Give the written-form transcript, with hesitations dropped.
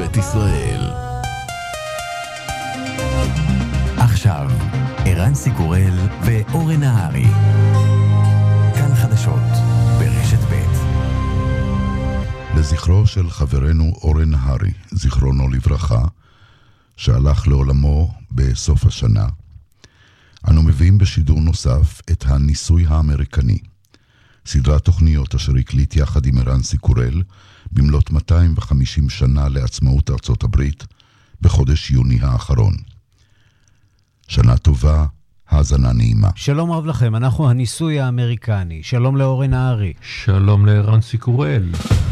משטרת ישראל. עכשיו, ערן סיקורל ואורן נהרי. כאן חדשות, ברשת ב'. לזכרו של חברנו אורן נהרי, זיכרונו לברכה, שהלך לעולמו בסוף השנה, אנו מביאים בשידור נוסף את הניסוי האמריקני, סדרת תוכניות אשר הקליט יחד עם ערן סיקורל במלאת 250 שנה לעצמאות ארצות הברית בחודש יוני האחרון. שנה טובה, האזנה נעימה. שלום רב לכם, אנחנו הניסוי האמריקני. שלום לאורן נהרי. שלום לערן סיקורל.